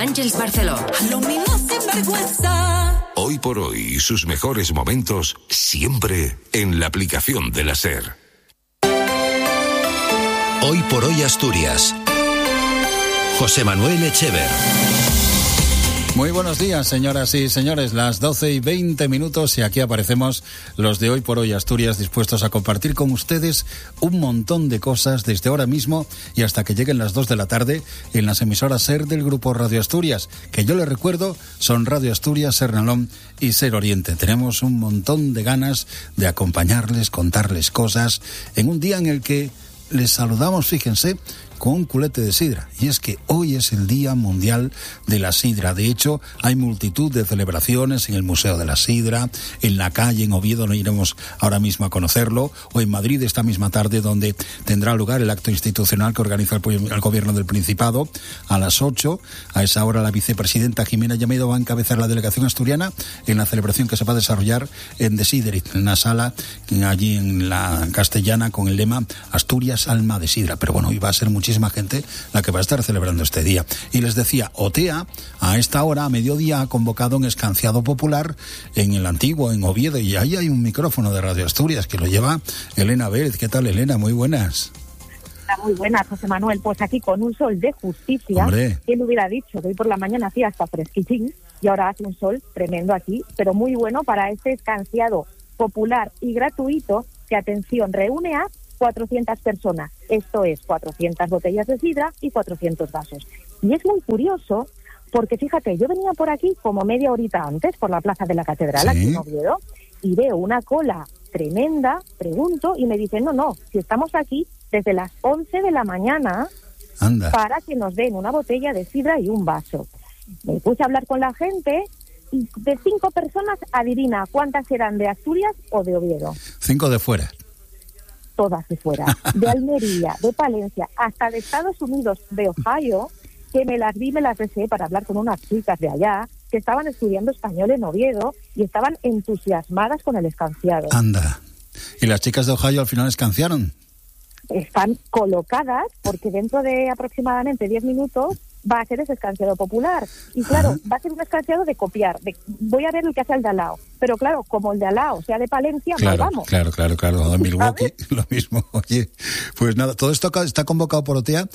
Àngels Barceló. Lo mismo sin vergüenza. Hoy por hoy, sus mejores momentos siempre en la aplicación de la SER. Hoy por hoy Asturias. José Manuel Echever. Muy buenos días, señoras y señores, las 12:20 y aquí aparecemos los de Hoy por Hoy Asturias, dispuestos a compartir con ustedes un montón de cosas desde ahora mismo y hasta que lleguen las 2 de la tarde en las emisoras SER del Grupo Radio Asturias, que yo les recuerdo son Radio Asturias, SER Nalón y SER Oriente. Tenemos un montón de ganas de acompañarles, contarles cosas en un día en el que les saludamos, fíjense, con un culete de sidra. Y es que hoy es el Día Mundial de la Sidra. De hecho, hay multitud de celebraciones en el Museo de la Sidra, en la calle, en Oviedo, no iremos ahora mismo a conocerlo, o en Madrid esta misma tarde, donde tendrá lugar el acto institucional que organiza el Gobierno del Principado a las 8. A esa hora la vicepresidenta Jimena Llamedo va a encabezar la delegación asturiana en la celebración que se va a desarrollar en The Sidrit, en la sala allí en la Castellana, con el lema Asturias, alma de sidra. Pero bueno, hoy va a ser muchísima gente la que va a estar celebrando este día. Y les decía, OTEA a esta hora, a mediodía, ha convocado un escanciado popular en el Antiguo, en Oviedo, y ahí hay un micrófono de Radio Asturias que lo lleva Elena Vélez. ¿Qué tal, Elena? Muy buenas. Muy buenas, José Manuel. Pues aquí con un sol de justicia. Hombre. ¿Quién lo hubiera dicho? Que hoy por la mañana hacía hasta fresquitín y ahora hace un sol tremendo aquí, pero muy bueno para este escanciado popular y gratuito que, atención, reúne a 400 personas. Esto es 400 botellas de sidra y 400 vasos. Y es muy curioso porque, fíjate, yo venía por aquí como media horita antes, por la Plaza de la Catedral, ¿sí?, aquí en Oviedo, y veo una cola tremenda, pregunto, y me dicen, no, si estamos aquí desde las 11 de la mañana. Anda. Para que nos den una botella de sidra y un vaso. Me puse a hablar con la gente y de 5 personas, adivina, ¿cuántas eran de Asturias o de Oviedo? 5 de fuera. Todas de fuera, de Almería, de Palencia, hasta de Estados Unidos, de Ohio, que me las deseé para hablar con unas chicas de allá que estaban estudiando español en Oviedo y estaban entusiasmadas con el escanciado. Anda. ¿Y las chicas de Ohio al final escanciaron? Están colocadas porque dentro de aproximadamente 10 minutos va a ser ese escanciado popular. Y claro, va a ser un escanciado de copiar. Voy a ver el que hace el de al lado. Pero claro, como el de al lado sea de Palencia, claro, mal vamos. Claro. De Milwaukee, lo mismo. Oye, pues nada, todo esto está convocado por OTEA.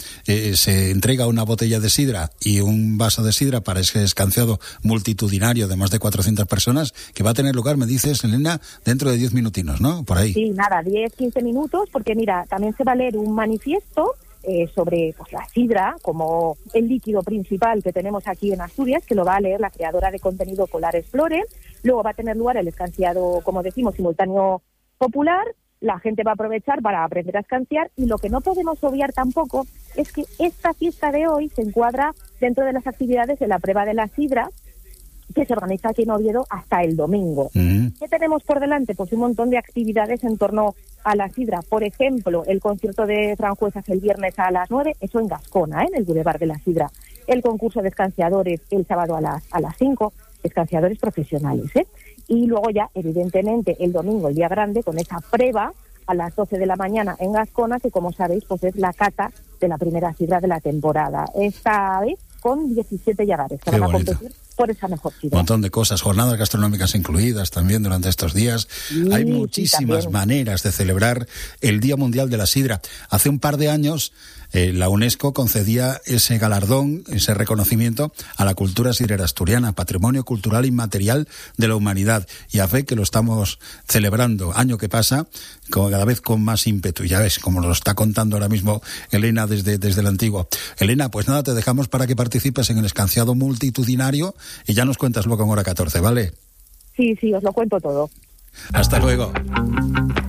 Se entrega una botella de sidra y un vaso de sidra para ese escanciado multitudinario de más de 400 personas que va a tener lugar, me dices, Elena, dentro de 10 minutinos, ¿no? Por ahí. Sí, nada, 10-15 minutos, porque mira, también se va a leer un manifiesto sobre pues la sidra como el líquido principal que tenemos aquí en Asturias, que lo va a leer la creadora de contenido Polar Explore. Luego va a tener lugar el escanciado, como decimos, simultáneo popular. La gente va a aprovechar para aprender a escanciar, y lo que no podemos obviar tampoco es que esta fiesta de hoy se encuadra dentro de las actividades de la prueba de la sidra, que se organiza aquí en Oviedo hasta el domingo. ¿Qué tenemos por delante? Pues un montón de actividades en torno a la sidra. Por ejemplo, el concierto de Franjuezas el viernes a las 9, eso en Gascona, en el Boulevard de la Sidra. El concurso de escanciadores el sábado a las 5, escanciadores profesionales, Y luego ya, evidentemente, el domingo, el día grande, con esa prueba a las 12 de la mañana en Gascona, que como sabéis, pues es la cata de la primera sidra de la temporada. Esta vez con 17 llagares que van a competir por esa mejor sidra. Un montón de cosas, jornadas gastronómicas incluidas también durante estos días. Sí, hay muchísimas maneras de celebrar el Día Mundial de la Sidra. Hace un par de años la UNESCO concedía ese galardón, ese reconocimiento a la cultura sidrera asturiana, patrimonio cultural inmaterial de la humanidad. Y a fe que lo estamos celebrando año que pasa, cada vez con más ímpetu. Ya ves, como nos lo está contando ahora mismo Elena desde el Antiguo. Elena, pues nada, te dejamos para que participes en el escanciado multitudinario y ya nos cuentas luego en hora 14, ¿vale? Sí, os lo cuento todo. Hasta luego.